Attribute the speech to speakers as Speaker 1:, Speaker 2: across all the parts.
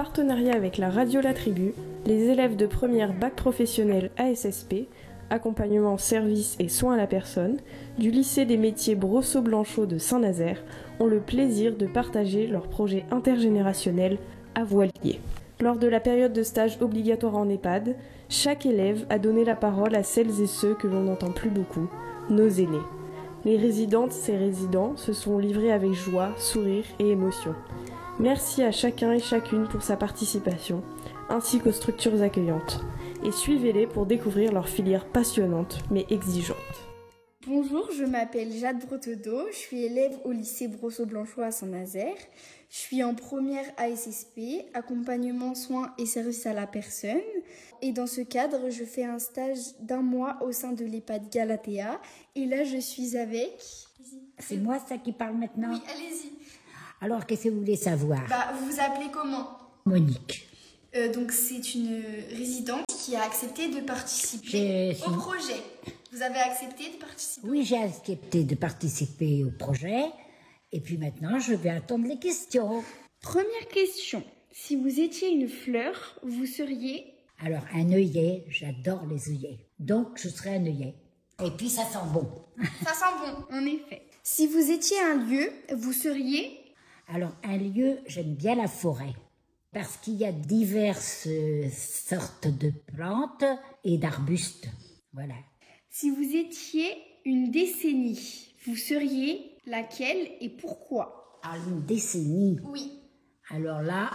Speaker 1: partenariat avec la radio La Tribu, les élèves de première bac professionnel ASSP, accompagnement, service et soins à la personne, du lycée des métiers Brosseau-Blanchot de Saint-Nazaire ont le plaisir de partager leur projet intergénérationnel à Voilier. Lors de la période de stage obligatoire en EHPAD, chaque élève a donné la parole à celles et ceux que l'on n'entend plus beaucoup, nos aînés. Les résidentes et résidents se sont livrés avec joie, sourire et émotion. Merci à chacun et chacune pour sa participation, ainsi qu'aux structures accueillantes. Et suivez-les pour découvrir leur filière passionnante mais exigeante.
Speaker 2: Bonjour, je m'appelle Jade Bretedeau, je suis élève au lycée Brosseau-Blanchot à Saint-Nazaire. Je suis en première ASSP, accompagnement, soins et services à la personne. Et dans ce cadre, je fais un stage d'1 mois au sein de l'EHPAD Galatea. Et là, je suis avec...
Speaker 3: C'est moi ça qui parle maintenant?
Speaker 2: Oui, allez-y.
Speaker 3: Alors, qu'est-ce que vous voulez savoir?
Speaker 2: Vous vous appelez comment?
Speaker 3: Monique.
Speaker 2: Donc, c'est une résidente qui a accepté de participer au projet. Vous avez accepté de participer?
Speaker 3: Oui, j'ai accepté de participer au projet. Et puis maintenant, je vais attendre les questions.
Speaker 2: Première question. Si vous étiez une fleur, vous seriez...
Speaker 3: Alors, un œillet, j'adore les œillets. Donc, je serais un œillet. Et puis, ça sent bon.
Speaker 2: Ça sent bon, en effet. Si vous étiez un lieu, vous seriez...
Speaker 3: Alors, un lieu, j'aime bien la forêt. Parce qu'il y a diverses sortes de plantes et d'arbustes. Voilà.
Speaker 2: Si vous étiez une décennie, vous seriez laquelle et pourquoi?
Speaker 3: Alors, une décennie?
Speaker 2: Oui.
Speaker 3: Alors là,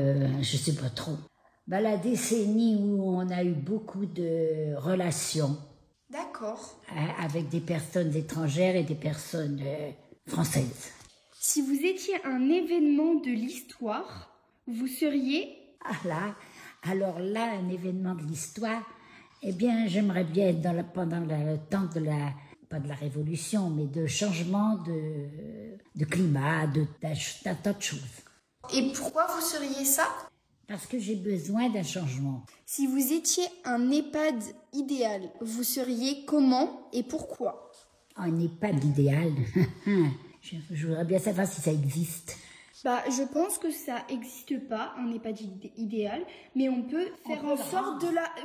Speaker 3: je sais pas trop. La décennie où on a eu beaucoup de relations.
Speaker 2: D'accord.
Speaker 3: Avec des personnes étrangères et des personnes françaises.
Speaker 2: Si vous étiez un événement de l'histoire, vous seriez...
Speaker 3: Alors là, un événement de l'histoire, eh bien, j'aimerais bien être pendant le temps de la... pas de la révolution, mais de changement de climat, d'un tas de choses.
Speaker 2: Et pourquoi vous seriez ça?
Speaker 3: Parce que j'ai besoin d'un changement.
Speaker 2: Si vous étiez un EHPAD idéal, vous seriez comment et pourquoi?
Speaker 3: Un EHPAD idéal je voudrais bien savoir si ça existe.
Speaker 2: Je pense que ça n'existe pas, un EHPAD idéal, mais on peut faire en sorte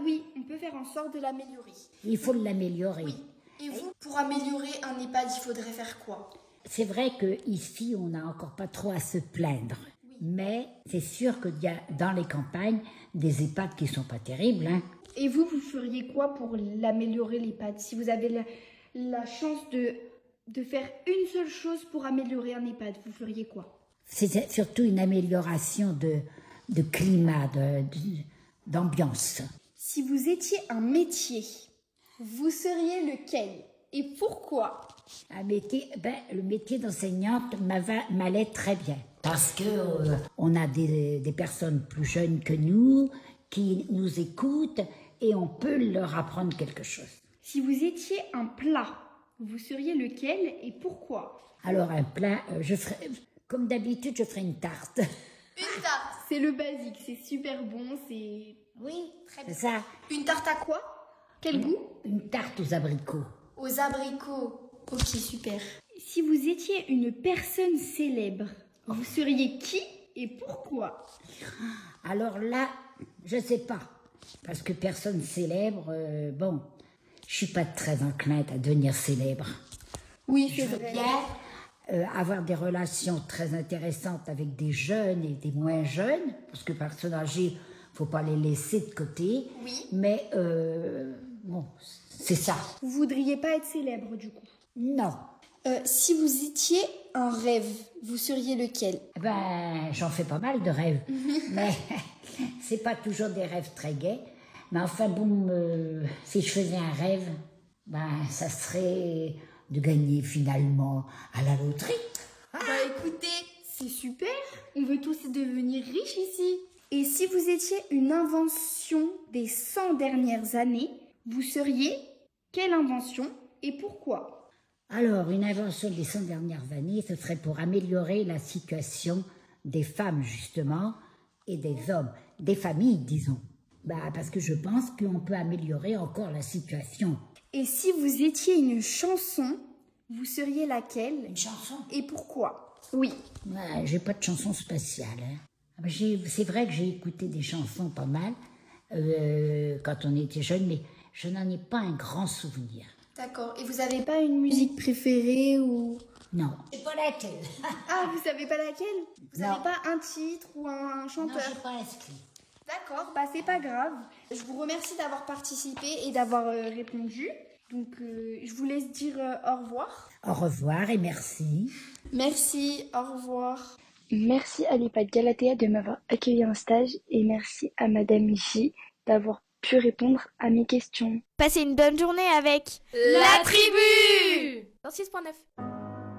Speaker 2: de l'améliorer.
Speaker 3: Il faut l'améliorer.
Speaker 2: Oui. Et vous, pour améliorer un EHPAD, il faudrait faire quoi?
Speaker 3: C'est vrai qu'ici, on n'a encore pas trop à se plaindre. Oui. Mais c'est sûr qu'il y a dans les campagnes des EHPAD qui ne sont pas terribles. Hein.
Speaker 2: Et vous feriez quoi pour l'améliorer, l'EHPAD? Si vous avez la chance de faire une seule chose pour améliorer un EHPAD, vous feriez quoi?
Speaker 3: C'est surtout une amélioration de climat, d'ambiance.
Speaker 2: Si vous étiez un métier, vous seriez lequel et pourquoi?
Speaker 3: Un métier, le métier d'enseignante m'allait très bien. Parce que on a des personnes plus jeunes que nous qui nous écoutent et on peut leur apprendre quelque chose.
Speaker 2: Si vous étiez un plat, vous seriez lequel et pourquoi?
Speaker 3: Alors un plat, comme d'habitude, je ferai une tarte.
Speaker 2: Une tarte, c'est le basique, c'est super bon, c'est...
Speaker 3: Oui,
Speaker 2: très bien.
Speaker 3: C'est ça.
Speaker 2: Une tarte à quoi? Quel goût?
Speaker 3: Une tarte aux abricots.
Speaker 2: Aux abricots, ok, super. Si vous étiez une personne célèbre, vous seriez qui et pourquoi?
Speaker 3: Alors là, je sais pas. Parce que personne célèbre, je suis pas très incline à devenir célèbre.
Speaker 2: Oui, c'est vrai.
Speaker 3: Avoir des relations très intéressantes avec des jeunes et des moins jeunes, parce que personnes âgées, faut pas les laisser de côté.
Speaker 2: Oui.
Speaker 3: Mais c'est ça.
Speaker 2: Vous voudriez pas être célèbre du coup?
Speaker 3: Non.
Speaker 2: Si vous étiez un rêve, vous seriez lequel?
Speaker 3: J'en fais pas mal de rêves, mais c'est pas toujours des rêves très gais. Mais enfin si je faisais un rêve, ça serait de gagner finalement à la loterie.
Speaker 2: Écoutez, c'est super. On veut tous devenir riches ici. Et si vous étiez une invention des 100 dernières années, vous seriez quelle invention et pourquoi?
Speaker 3: Alors, une invention des 100 dernières années, ce serait pour améliorer la situation des femmes, justement, et des hommes, des familles, disons. Parce que je pense qu'on peut améliorer encore la situation.
Speaker 2: Et si vous étiez une chanson, vous seriez laquelle?
Speaker 3: Une chanson?
Speaker 2: Et pourquoi? Oui.
Speaker 3: J'ai pas de chanson spéciale. Hein. C'est vrai que j'ai écouté des chansons pas mal quand on était jeune, mais je n'en ai pas un grand souvenir.
Speaker 2: D'accord. Et vous n'avez pas une musique préférée ou...
Speaker 3: Non. C'est pas laquelle.
Speaker 2: Ah, vous savez pas laquelle? Vous
Speaker 3: Non.
Speaker 2: n'avez pas un titre ou un chanteur?
Speaker 3: Non, j'ai pas inscrit.
Speaker 2: D'accord, c'est pas grave. Je vous remercie d'avoir participé et d'avoir répondu. Donc, je vous laisse dire au revoir.
Speaker 3: Au revoir et merci.
Speaker 2: Merci, au revoir.
Speaker 4: Merci à l'EHPAD Galatea de m'avoir accueilli en stage et merci à Madame J d'avoir pu répondre à mes questions.
Speaker 5: Passez une bonne journée avec
Speaker 1: La tribu
Speaker 5: dans 6.9.